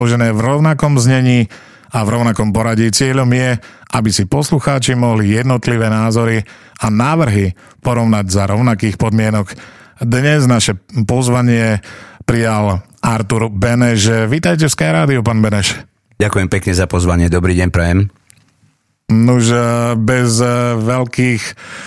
v rovnakom znení a v rovnakom poradí. Cieľom je, aby si poslucháči mohli jednotlivé názory a návrhy porovnať za rovnakých podmienok. Dnes naše pozvanie prijal Artur Beneš. Vítajte v Sky Rádiu, pán Beneš. Ďakujem pekne za pozvanie. Dobrý deň, prajem. Nož bez veľkých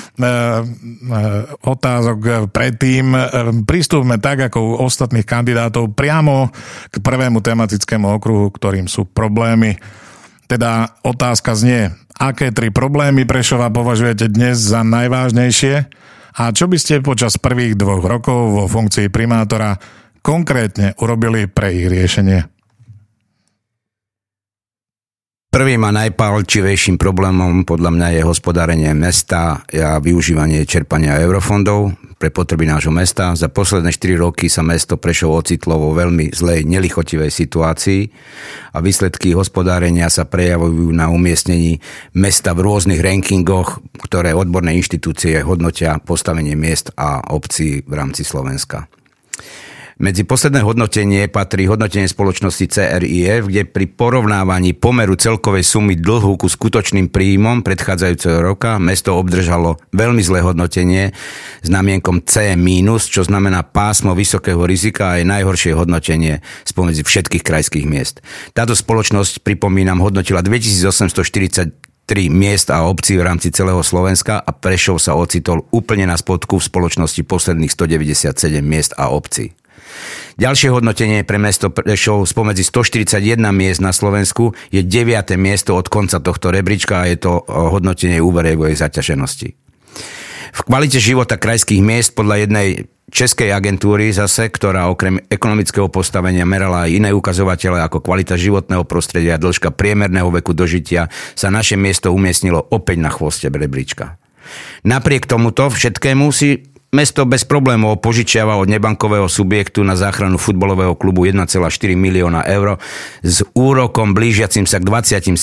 otázok predtým pristúpme tak, ako u ostatných kandidátov priamo k prvému tematickému okruhu, ktorým sú problémy. Teda otázka znie, aké 3 problémy Prešova považujete dnes za najvážnejšie a čo by ste počas prvých 2 rokov vo funkcii primátora konkrétne urobili pre ich riešenie? Prvým a najpálčivejším problémom podľa mňa je hospodárenie mesta a využívanie čerpania eurofondov pre potreby nášho mesta. Za posledné 4 roky sa mesto Prešov ocitlo vo veľmi zlej, nelichotivej situácii a výsledky hospodárenia sa prejavujú na umiestnení mesta v rôznych rankingoch, ktoré odborné inštitúcie hodnotia postavenie miest a obcí v rámci Slovenska. Medzi posledné hodnotenie patrí hodnotenie spoločnosti CRIF, kde pri porovnávaní pomeru celkovej sumy dlhu ku skutočným príjmom predchádzajúceho roka mesto obdržalo veľmi zlé hodnotenie s námienkom C-, čo znamená pásmo vysokého rizika a je najhoršie hodnotenie spomedzi všetkých krajských miest. Táto spoločnosť, pripomínam, hodnotila 2843 miest a obcí v rámci celého Slovenska a Prešov sa ocitol úplne na spodku v spoločnosti posledných 197 miest a obcí. Ďalšie hodnotenie pre mesto Prešov spomedzi 141 miest na Slovensku je 9. miesto od konca tohto rebríčka a je to hodnotenie úverovej zaťaženosti. V kvalite života krajských miest podľa jednej českej agentúry zase, ktorá okrem ekonomického postavenia merala aj iné ukazovatele ako kvalita životného prostredia a dĺžka priemerného veku dožitia, sa naše miesto umiestnilo opäť na chvoste rebríčka. Napriek tomuto všetkému si mesto bez problémov požičiava od nebankového subjektu na záchranu futbalového klubu 1,4 milióna eur s úrokom blížiacim sa k 27%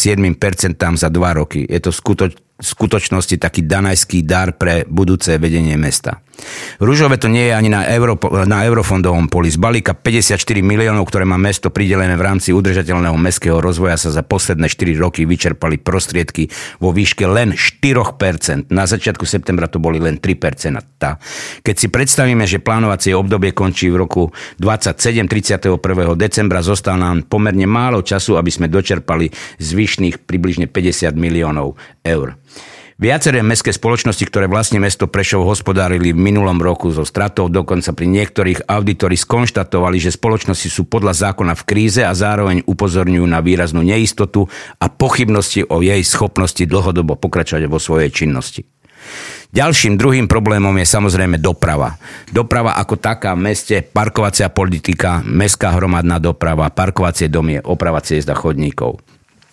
za 2 roky. Je to v skutočnosti taký danajský dar pre budúce vedenie mesta. Ružové to nie je ani na eurofondovom poli. Z balíka 54 miliónov, ktoré má mesto pridelené v rámci udržateľného mestského rozvoja, sa za posledné 4 roky vyčerpali prostriedky vo výške len 4%. Na začiatku septembra to boli len 3%. Keď si predstavíme, že plánovacie obdobie končí v roku 27, 31. decembra, zostáva nám pomerne málo času, aby sme dočerpali zvyšných približne 50 miliónov eur. Viaceré mestské spoločnosti, ktoré vlastne mesto Prešov hospodárili v minulom roku so stratou, dokonca pri niektorých auditori skonštatovali, že spoločnosti sú podľa zákona v kríze a zároveň upozorňujú na výraznú neistotu a pochybnosti o jej schopnosti dlhodobo pokračovať vo svojej činnosti. Ďalším druhým problémom je samozrejme doprava. Doprava ako taká v meste, parkovacia politika, mestská hromadná doprava, parkovacie domy, oprava ciest a chodníkov.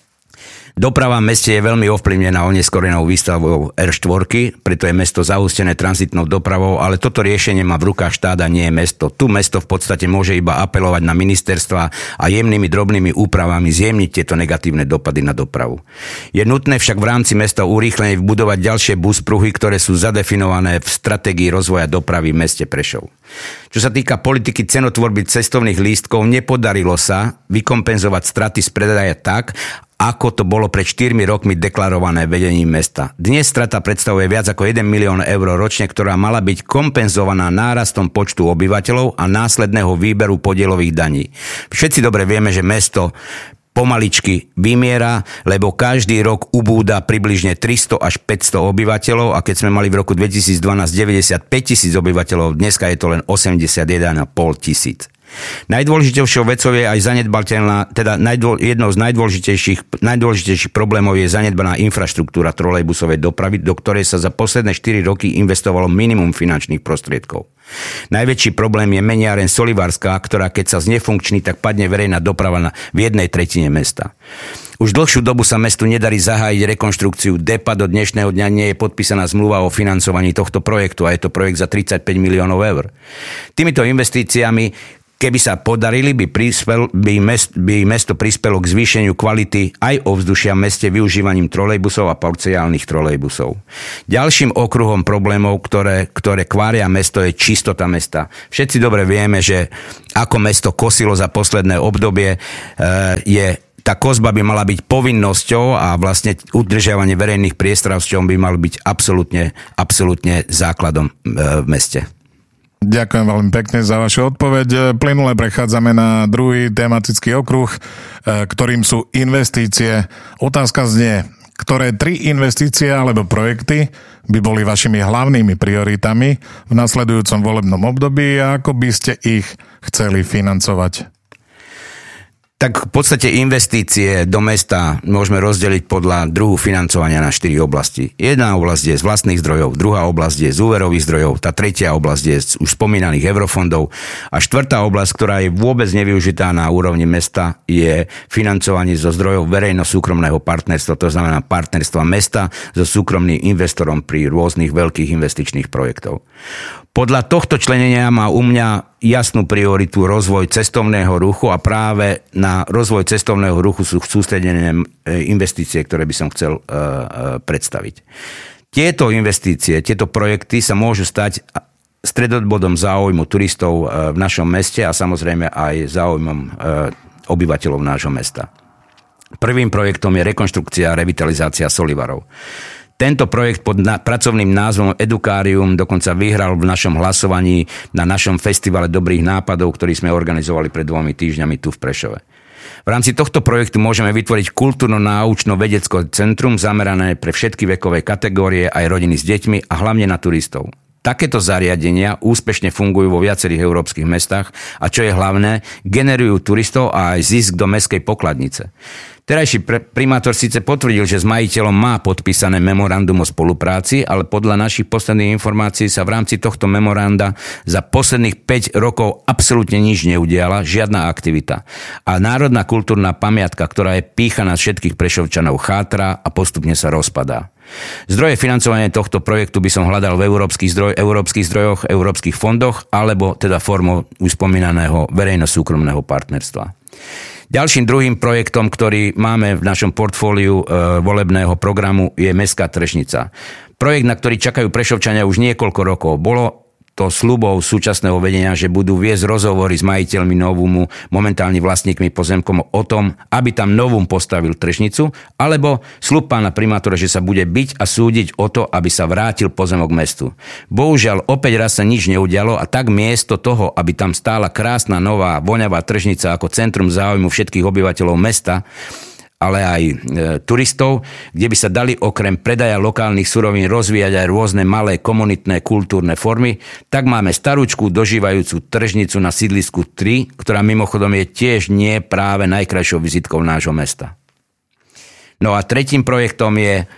Doprava v meste je veľmi ovplyvnená oneskorenou výstavbou R4, preto je mesto zahustené tranzitnou dopravou, ale toto riešenie má v rukách štát a nie je mesto. Tu mesto v podstate môže iba apelovať na ministerstva a jemnými drobnými úpravami zjemniť tieto negatívne dopady na dopravu. Je nutné však v rámci mesta urýchlene vbudovať ďalšie buspruhy, ktoré sú zadefinované v stratégii rozvoja dopravy v meste Prešov. Čo sa týka politiky cenotvorby cestovných lístkov, nepodarilo sa vykompenzovať straty z predaja tak, ako to bolo pred 4 rokmi deklarované vedením mesta. Dnes strata predstavuje viac ako 1 milión eur ročne, ktorá mala byť kompenzovaná nárastom počtu obyvateľov a následného výberu podielových daní. Všetci dobre vieme, že mesto pomaličky vymiera, lebo každý rok ubúda približne 300 až 500 obyvateľov a keď sme mali v roku 2012 95 000 obyvateľov, dneska je to len 81 500. Najdôležitejšou vecou je aj zanedbateľná, teda jednou z najdôležitejších problémov je zanedbaná infraštruktúra trolejbusovej dopravy, do ktorej sa za posledné 4 roky investovalo minimum finančných prostriedkov. Najväčší problém je meniareň Solivárska, ktorá keď sa znefunkční, tak padne verejná doprava v 1/3 mesta. Už dlhšiu dobu sa mestu nedarí zahájiť rekonštrukciu depa, do dnešného dňa nie je podpísaná zmluva o financovaní tohto projektu a je to projekt za 35 miliónov eur. Týmito investíciami Keby sa podarili, by mesto prispelo k zvýšeniu kvality aj ovzdušia v meste využívaním trolejbusov a parciálnych trolejbusov. Ďalším okruhom problémov, ktoré kvária mesto, je čistota mesta. Všetci dobre vieme, že ako mesto kosilo za posledné obdobie, tá kosba by mala byť povinnosťou a vlastne udržiavanie verejných priestranstiev by mal byť absolútne základom v meste. Ďakujem veľmi pekne za vašu odpoveď. Plynule prechádzame na druhý tematický okruh, ktorým sú investície. Otázka znie, ktoré 3 investície alebo projekty by boli vašimi hlavnými prioritami v nasledujúcom volebnom období a ako by ste ich chceli financovať? Tak v podstate investície do mesta môžeme rozdeliť podľa druhu financovania na 4 oblasti. Jedna oblasť je z vlastných zdrojov, druhá oblasť je z úverových zdrojov, tá tretia oblasť je z už spomínaných eurofondov a štvrtá oblasť, ktorá je vôbec nevyužitá na úrovni mesta, je financovanie zo zdrojov verejno-súkromného partnerstva, to znamená partnerstva mesta so súkromným investorom pri rôznych veľkých investičných projektov. Podľa tohto členenia má u mňa jasnú prioritu rozvoj cestovného ruchu a práve na rozvoj cestovného ruchu sú sústredené investície, ktoré by som chcel predstaviť. Tieto investície, tieto projekty sa môžu stať stredobodom záujmu turistov v našom meste a samozrejme aj záujmom obyvateľov nášho mesta. Prvým projektom je rekonštrukcia a revitalizácia Solivarov. Tento projekt pod pracovným názvom Edukárium dokonca vyhral v našom hlasovaní na našom festivale dobrých nápadov, ktorý sme organizovali pred 2 týždňami tu v Prešove. V rámci tohto projektu môžeme vytvoriť kultúrno-náučno-vedecké centrum zamerané pre všetky vekové kategórie, aj rodiny s deťmi a hlavne na turistov. Takéto zariadenia úspešne fungujú vo viacerých európskych mestách a čo je hlavné, generujú turistov a aj zisk do mestskej pokladnice. Terajší primátor síce potvrdil, že s majiteľom má podpísané memorandum o spolupráci, ale podľa našich posledných informácií sa v rámci tohto memoranda za posledných 5 rokov absolútne nič neudiala, žiadna aktivita. A národná kultúrna pamiatka, ktorá je pýchaná všetkých Prešovčanov, chátra a postupne sa rozpadá. Zdroje financovania tohto projektu by som hľadal v európskych zdrojoch, európskych fondoch, alebo teda formou už spomínaného verejno-súkromného partnerstva. Ďalším druhým projektom, ktorý máme v našom portfóliu volebného programu, je Mestská tržnica. Projekt, na ktorý čakajú Prešovčania už niekoľko rokov. Bolo to sľubov súčasného vedenia, že budú viesť rozhovory s majiteľmi Novumu, momentálne vlastníkmi pozemkom o tom, aby tam Novum postavil tržnicu, alebo sľub pána primátora, že sa bude biť a súdiť o to, aby sa vrátil pozemok mestu. Bohužiaľ, opäť raz sa nič neudialo a tak miesto toho, aby tam stála krásna nová voňavá tržnica ako centrum záujmu všetkých obyvateľov mesta, ale aj turistov, kde by sa dali okrem predaja lokálnych surovín rozvíjať aj rôzne malé komunitné kultúrne formy, tak máme starúčku dožívajúcu tržnicu na sídlisku 3, ktorá mimochodom je tiež nie práve najkrajšou vizitkou nášho mesta. No a tretím projektom je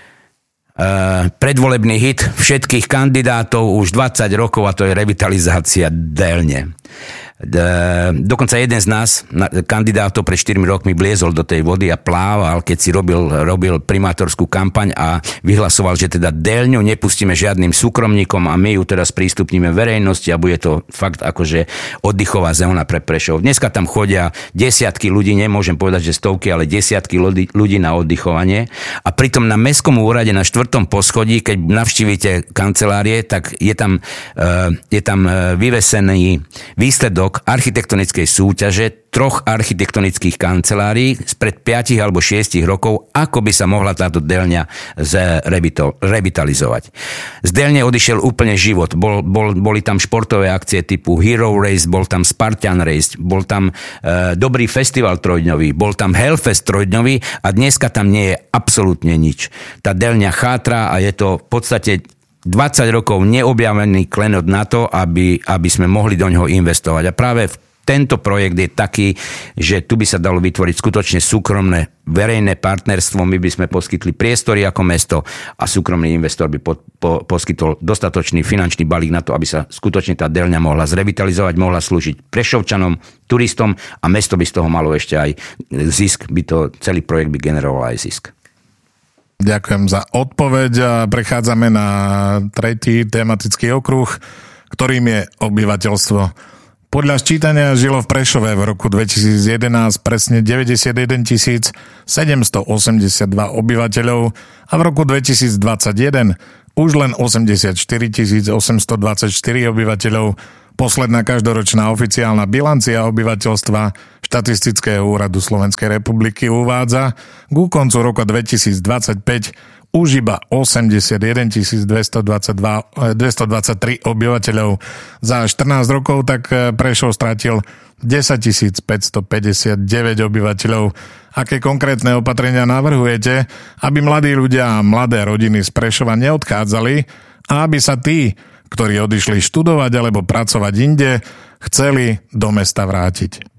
predvolebný hit všetkých kandidátov už 20 rokov a to je revitalizácia Delne. Dokonca jeden z nás, kandidátov pred 4 rokmi, bliezol do tej vody a plával, keď si robil primátorskú kampaň a vyhlasoval, že teda Delňu nepustíme žiadnym súkromníkom a my ju teda sprístupníme verejnosti a bude to fakt akože oddychová zóna pre Prešov. Dneska tam chodia desiatky ľudí, nemôžem povedať, že stovky, ale desiatky ľudí na oddychovanie a pritom na mestskom úrade na 4. poschodí, keď navštívite kancelárie, tak je tam vyvesený výsledok architektonickej súťaže 3 architektonických kancelárií spred 5 alebo 6 rokov, ako by sa mohla táto Delňa revitalizovať. Z Delne odišiel úplne život. Boli tam športové akcie typu Hero Race, bol tam Spartan Race, bol tam dobrý festival trojdňový, bol tam Hellfest trojdňový a dneska tam nie je absolútne nič. Tá Delňa chátra a je to v podstate 20 rokov neobjavený klenot na to, aby sme mohli do ňoho investovať. A práve tento projekt je taký, že tu by sa dalo vytvoriť skutočne súkromné verejné partnerstvo. My by sme poskytli priestory ako mesto a súkromný investor by poskytol dostatočný finančný balík na to, aby sa skutočne tá Delňa mohla zrevitalizovať, mohla slúžiť Prešovčanom, turistom a mesto by z toho malo ešte aj zisk, celý projekt by generoval aj zisk. Ďakujem za odpoveď a prechádzame na tretí tematický okruh, ktorým je obyvateľstvo. Podľa sčítania žilo v Prešove v roku 2011 presne 91 782 obyvateľov a v roku 2021 už len 84 824 obyvateľov. Posledná každoročná oficiálna bilancia obyvateľstva Štatistického úradu Slovenskej republiky uvádza ku koncu roka 2025 už iba 81 223 obyvateľov. Za 14 rokov tak Prešov stratil 10 559 obyvateľov. Aké konkrétne opatrenia navrhujete, aby mladí ľudia a mladé rodiny z Prešova neodchádzali a aby sa tí, ktorí odišli študovať alebo pracovať inde, chceli do mesta vrátiť?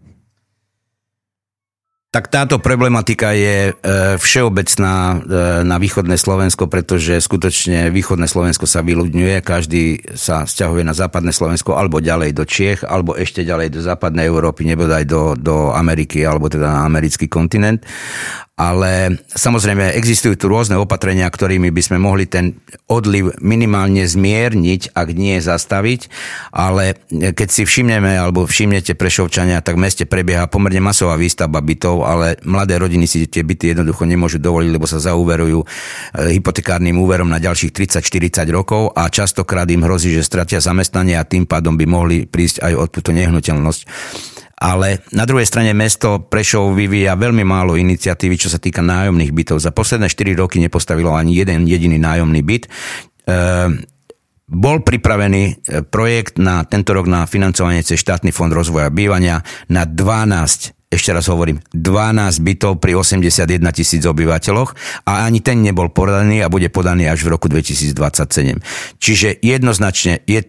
Tak táto problematika je všeobecná na východné Slovensko, pretože skutočne východné Slovensko sa vyľudňuje, každý sa sťahuje na západné Slovensko alebo ďalej do Čiech, alebo ešte ďalej do západnej Európy, nebodaj do Ameriky, alebo teda na americký kontinent. Ale samozrejme existujú tu rôzne opatrenia, ktorými by sme mohli ten odliv minimálne zmierniť, ak nie zastaviť. Ale keď si všimnete Prešovčania, tak v meste prebieha pomerne masová výstavba bytov, ale mladé rodiny si tie byty jednoducho nemôžu dovoliť, lebo sa zaúverujú hypotekárnym úverom na ďalších 30-40 rokov a častokrát im hrozí, že stratia zamestnanie a tým pádom by mohli prísť aj o túto nehnuteľnosť. Ale na druhej strane mesto Prešov vyvíja veľmi málo iniciatívy, čo sa týka nájomných bytov. Za posledné 4 roky nepostavilo ani jeden jediný nájomný byt. Bol pripravený projekt na tento rok na financovanie cez štátny fond rozvoja bývania na 12, ešte raz hovorím, 12 bytov pri 81 000 obyvateľoch a ani ten nebol podaný a bude podaný až v roku 2027. Čiže jednoznačne je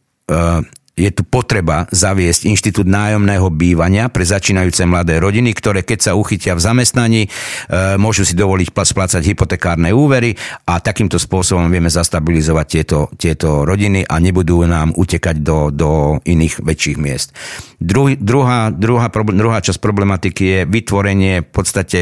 tu potreba zaviesť inštitút nájomného bývania pre začínajúce mladé rodiny, ktoré keď sa uchytia v zamestnaní, môžu si dovoliť splácať hypotekárne úvery a takýmto spôsobom vieme zastabilizovať tieto rodiny a nebudú nám utekať do iných väčších miest. Druhá časť problematiky je vytvorenie v podstate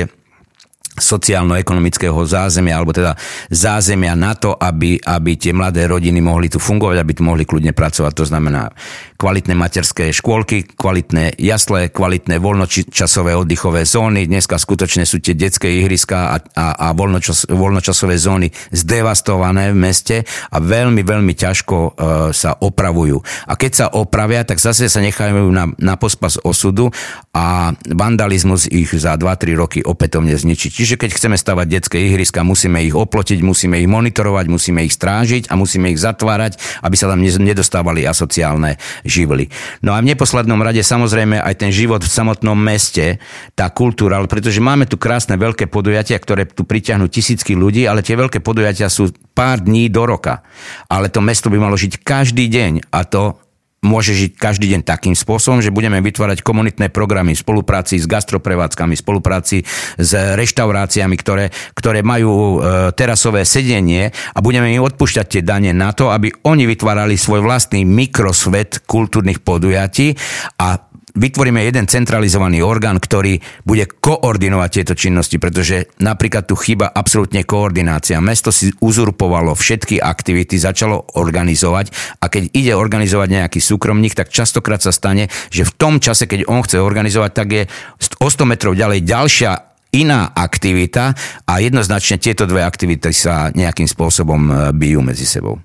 sociálno-ekonomického zázemia, alebo teda zázemia na to, aby tie mladé rodiny mohli tu fungovať, aby tu mohli kľudne pracovať. To znamená kvalitné materské škôlky, kvalitné jasle, kvalitné voľnočasové oddychové zóny. Dneska skutočne sú tie detské ihriská a voľnočasové zóny zdevastované v meste a veľmi, veľmi ťažko sa opravujú. A keď sa opravia, tak zase sa nechajú na pospas osudu a vandalizmus ich za 2-3 roky opätovne zničiť. Čiže keď chceme stavať detské ihriska, musíme ich oplotiť, musíme ich monitorovať, musíme ich strážiť a musíme ich zatvárať, aby sa tam nedostávali asociálne živly. No a v neposlednom rade samozrejme aj ten život v samotnom meste, tá kultúra, pretože máme tu krásne veľké podujatia, ktoré tu priťahnú tisícky ľudí, ale tie veľké podujatia sú pár dní do roka. Ale to mesto by malo žiť každý deň a to môže žiť každý deň takým spôsobom, že budeme vytvárať komunitné programy v spolupráci s gastroprevádzkami, v spolupráci s reštauráciami, ktoré majú terasové sedenie a budeme im odpúšťať tie dane na to, aby oni vytvárali svoj vlastný mikrosvet kultúrnych podujatí a vytvoríme jeden centralizovaný orgán, ktorý bude koordinovať tieto činnosti, pretože napríklad tu chýba absolútne koordinácia. Mesto si uzurpovalo všetky aktivity, začalo organizovať a keď ide organizovať nejaký súkromník, tak častokrát sa stane, že v tom čase, keď on chce organizovať, tak je o 100 metrov ďalej ďalšia iná aktivita a jednoznačne tieto dve aktivity sa nejakým spôsobom bijú medzi sebou.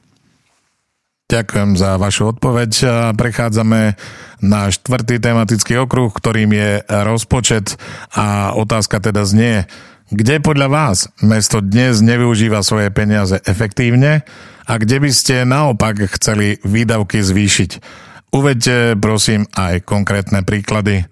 Ďakujem za vašu odpoveď. Prechádzame na 4. tematický okruh, ktorým je rozpočet a otázka teda znie, kde podľa vás mesto dnes nevyužíva svoje peniaze efektívne a kde by ste naopak chceli výdavky zvýšiť? Uveďte prosím aj konkrétne príklady.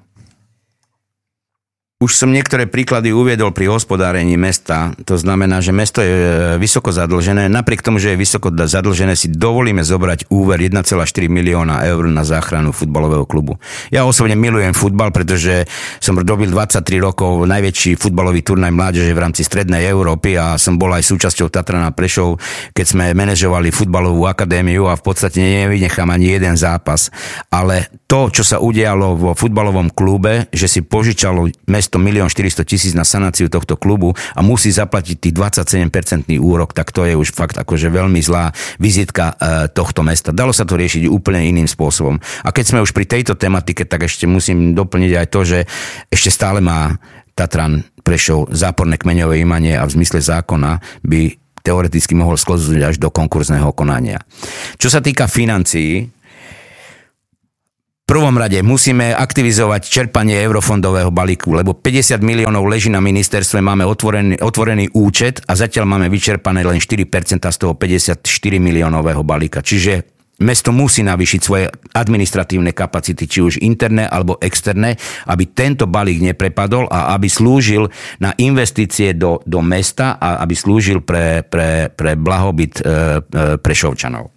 Už som niektoré príklady uviedol pri hospodárení mesta. To znamená, že mesto je vysoko zadlžené. Napriek tomu, že je vysoko zadlžené, si dovolíme zobrať úver 1,4 milióna eur na záchranu futbalového klubu. Ja osobne milujem futbal, pretože som robil 23 rokov najväčší futbalový turnaj mládeže v rámci Strednej Európy a som bol aj súčasťou Tatrana Prešov, keď sme manažovali futbalovú akadémiu a v podstate nevynechám ani jeden zápas. Ale to, čo sa udialo vo futbalovom klube, že si požičalo mesto 1 400 000 na sanáciu tohto klubu a musí zaplatiť tých 27% úrok, tak to je už fakt akože veľmi zlá vizitka tohto mesta. Dalo sa to riešiť úplne iným spôsobom. A keď sme už pri tejto tematike, tak ešte musím doplniť aj to, že ešte stále má Tatran Prešov záporné kmeňové imanie a v zmysle zákona by teoreticky mohol sklznúť až do konkurzného konania. Čo sa týka financií, v prvom rade musíme aktivizovať čerpanie eurofondového balíku, lebo 50 miliónov leží na ministerstve, máme otvorený účet a zatiaľ máme vyčerpané len 4% z toho 54 miliónového balíka. Čiže mesto musí navýšiť svoje administratívne kapacity, či už interné alebo externé, aby tento balík neprepadol a aby slúžil na investície do mesta a aby slúžil pre blahobyt Prešovčanov.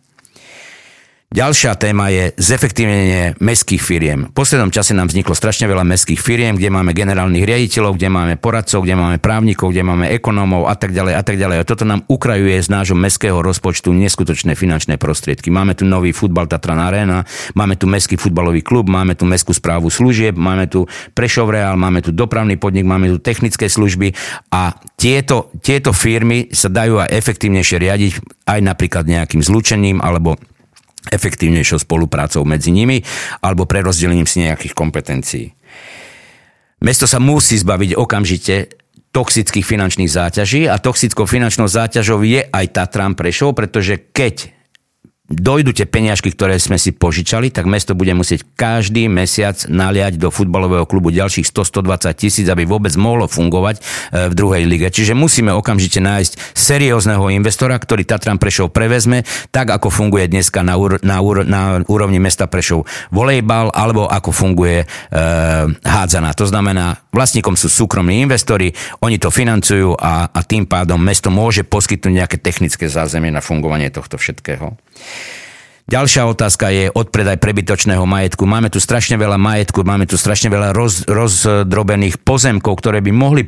Ďalšia téma je zefektívnenie mestských firiem. V poslednom čase nám vzniklo strašne veľa mestských firiem, kde máme generálnych riaditeľov, kde máme poradcov, kde máme právnikov, kde máme ekonómov a tak ďalej a tak ďalej. A toto nám ukrajuje z nášho mestského rozpočtu neskutočné finančné prostriedky. Máme tu nový futbal Tatran Arena, máme tu mestský futbalový klub, máme tu mestskú správu služieb, máme tu Prešov Real, máme tu dopravný podnik, máme tu technické služby a tieto firmy sa dajú aj efektívnejšie riadiť aj napríklad nejakým zlúčením alebo efektívnejšou spoluprácou medzi nimi alebo prerozdelením si nejakých kompetencií. Mesto sa musí zbaviť okamžite toxických finančných záťaží a toxickou finančnou záťažou je aj Tatran Prešov, pretože keď dojdu tie peniažky, ktoré sme si požičali, tak mesto bude musieť každý mesiac naliať do futbalového klubu ďalších 100-120 000, aby vôbec mohlo fungovať v druhej lige. Čiže musíme okamžite nájsť seriózneho investora, ktorý Tatran Prešov prevezme, tak ako funguje dneska na úrovni mesta Prešov volejbal, alebo ako funguje hádzana. To znamená, vlastníkom sú súkromní investori, oni to financujú a tým pádom mesto môže poskytnúť nejaké technické zázemie na fungovanie tohto všetkého. Ďalšia otázka je odpredaj prebytočného majetku. Máme tu strašne veľa majetku, máme tu strašne veľa rozdrobených pozemkov, ktoré by mohli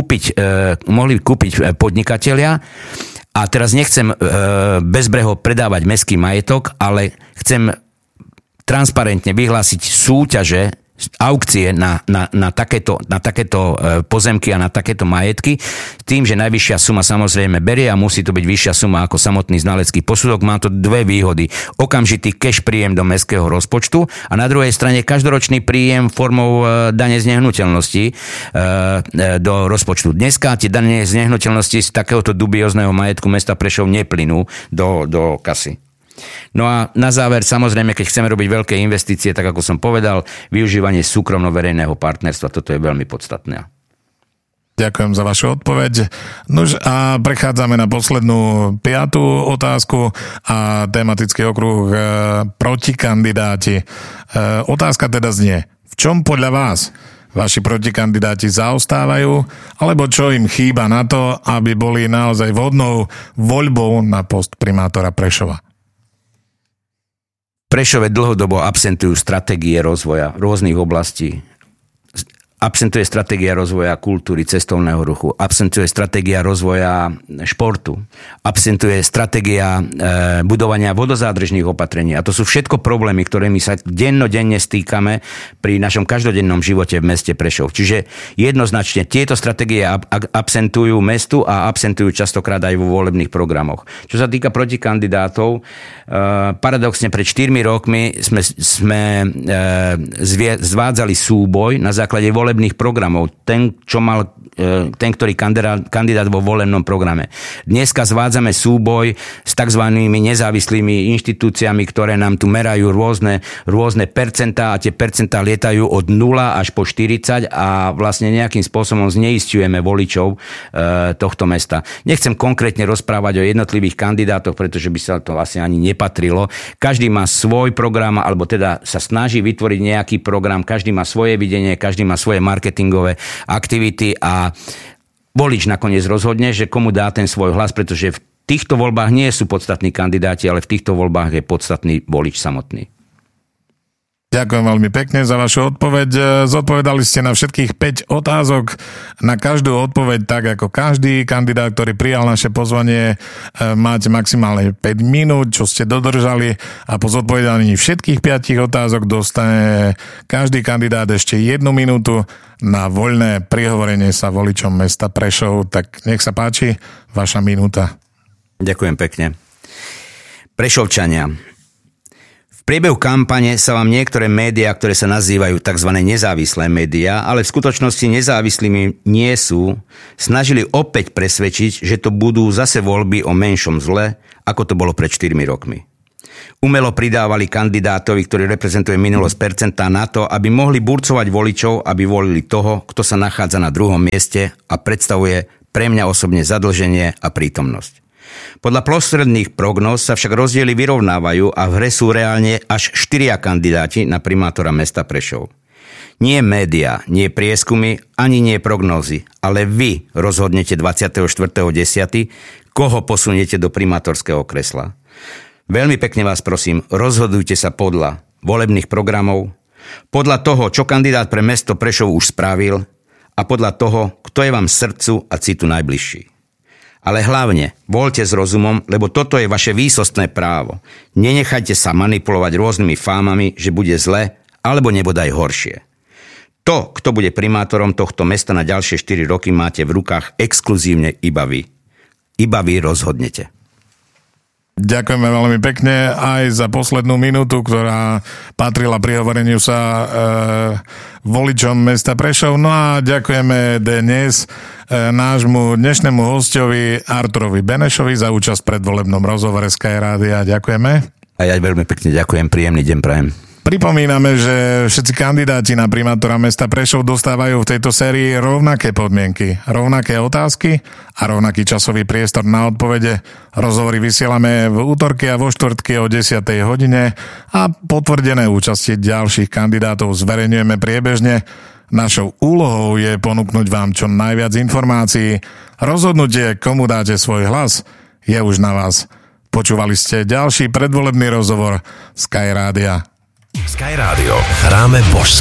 kúpiť podnikatelia. A teraz nechcem bezbreho predávať mestský majetok, ale chcem transparentne vyhlásiť súťaže, aukcie na takéto pozemky a na takéto majetky, tým, že najvyššia suma samozrejme berie a musí to byť vyššia suma ako samotný znalecký posudok. Má to dve výhody. Okamžitý cash príjem do mestského rozpočtu a na druhej strane každoročný príjem formou dane z nehnuteľnosti do rozpočtu. Dneska tie dane z nehnuteľnosti z takéhoto dubiózneho majetku mesta Prešov neplynú do kasy. No a na záver, samozrejme, keď chceme robiť veľké investície, tak ako som povedal, využívanie súkromno-verejného partnerstva, toto je veľmi podstatné. Ďakujem za vašu odpoveď. Nož a prechádzame na poslednú 5. otázku a tematický okruh protikandidáti. Otázka teda znie, v čom podľa vás vaši protikandidáti zaostávajú, alebo čo im chýba na to, aby boli naozaj vhodnou voľbou na post primátora Prešova? Prešove dlhodobo absentujú stratégie rozvoja rôznych oblastí. Absentuje stratégia rozvoja kultúry, cestovného ruchu, absentuje stratégia rozvoja športu, absentuje stratégia budovania vodozádržných opatrení. A to sú všetko problémy, ktorými sa dennodenne stýkame pri našom každodennom živote v meste Prešov. Čiže jednoznačne tieto stratégie absentujú mestu a absentujú častokrát aj vo volebných programoch. Čo sa týka protikandidátov, paradoxne pred 4 rokmi sme zvádzali súboj na základe volebných programov. Ten, ktorý kandidát vo volebnom programe. Dneska zvádzame súboj s tzv. Nezávislými inštitúciami, ktoré nám tu merajú rôzne percentá a tie percentá lietajú od 0 až po 40 a vlastne nejakým spôsobom zneisťujeme voličov tohto mesta. Nechcem konkrétne rozprávať o jednotlivých kandidátoch, pretože by sa to asi ani nepatrilo. Každý má svoj program, alebo teda sa snaží vytvoriť nejaký program, každý má svoje videnie, každý má svoje marketingové aktivity a volič nakoniec rozhodne, že komu dá ten svoj hlas, pretože v týchto voľbách nie sú podstatní kandidáti, ale v týchto voľbách je podstatný volič samotný. Ďakujem veľmi pekne za vašu odpoveď. Zodpovedali ste na všetkých 5 otázok. Na každú odpoveď, tak ako každý kandidát, ktorý prijal naše pozvanie, máte maximálne 5 minút, čo ste dodržali, a po zodpovedaní všetkých 5 otázok dostane každý kandidát ešte 1 minútu na voľné prihovorenie sa voličom mesta Prešov. Tak nech sa páči, vaša minúta. Ďakujem pekne. Prešovčania, v priebehu kampane sa vám niektoré médiá, ktoré sa nazývajú tzv. Nezávislé médiá, ale v skutočnosti nezávislými nie sú, snažili opäť presvedčiť, že to budú zase voľby o menšom zle, ako to bolo pred 4 rokmi. Umelo pridávali kandidátovi, ktorý reprezentuje minulosť percentá na to, aby mohli burcovať voličov, aby volili toho, kto sa nachádza na druhom mieste a predstavuje pre mňa osobne zadlženie a prítomnosť. Podľa posledných prognóz sa však rozdiely vyrovnávajú a v hre sú reálne až 4 kandidáti na primátora mesta Prešov. Nie médiá, nie prieskumy, ani nie prognózy, ale vy rozhodnete 24.10., koho posuniete do primátorského kresla. Veľmi pekne vás prosím, rozhodujte sa podľa volebných programov, podľa toho, čo kandidát pre mesto Prešov už spravil, a podľa toho, kto je vám srdcu a citu najbližší. Ale hlavne, voľte s rozumom, lebo toto je vaše výsostné právo. Nenechajte sa manipulovať rôznymi fámami, že bude zle, alebo nebodaj horšie. To, kto bude primátorom tohto mesta na ďalšie 4 roky, máte v rukách exkluzívne iba vy. Iba vy rozhodnete. Ďakujeme veľmi pekne aj za poslednú minútu, ktorá patrila prihovoreniu sa voličom mesta Prešov. No a ďakujeme dnes nášmu dnešnému hostovi Arturovi Benešovi za účasť v predvolebnom rozhovore Sky Rádia. Ďakujeme. A ja veľmi pekne ďakujem, príjemný deň prajem. Pripomíname, že všetci kandidáti na primátora mesta Prešov dostávajú v tejto sérii rovnaké podmienky, rovnaké otázky a rovnaký časový priestor na odpovede. Rozhovory vysielame v útorky a vo štvrtky o 10. hodine a potvrdené účasti ďalších kandidátov zverejňujeme priebežne. Našou úlohou je ponúknuť vám čo najviac informácií. Rozhodnutie, komu dáte svoj hlas, je už na vás. Počúvali ste ďalší predvolebný rozhovor Sky Rádia. Sky Rádio. Hráme božsky.